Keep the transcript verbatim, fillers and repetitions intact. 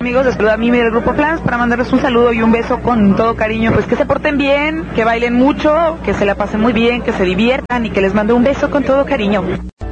Amigos, les saluda a Mimi del Grupo Flans para mandarles un saludo y un beso con todo cariño. Pues que se porten bien, que bailen mucho, que se la pasen muy bien, que se diviertan y que les mando un beso con todo cariño.